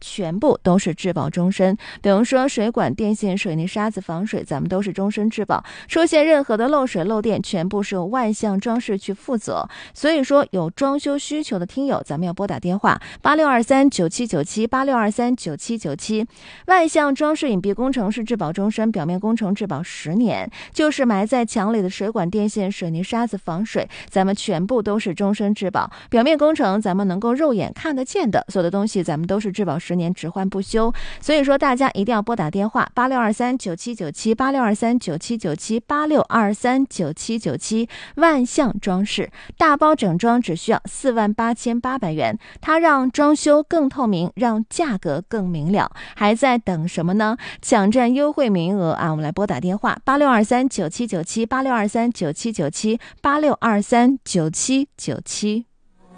全部都是质保终身。比如说水管、电线、水泥、沙子、防水，咱们都是终身质保，出现任何的漏水漏电，全部是由万象装饰去负责。所以说有装修需求的听友，咱们要拨打电话8623979786239797，万象装饰隐蔽工程是质保终身，表面工程质保10年，就是埋在墙里的水管、电线、水泥、沙子、防水，咱们全部都是终身质保。表面工程咱们能够肉眼看得见的所有的东西，咱们都是质保10年，只换不修。所以说大家一定要拨打电话862397978623979786239797，万象装饰大包整装只需要48800元，它让装修更透明，让价格更明了，还在等什么呢？抢占优惠名额啊！我们来拨打电话862397978623979786239797。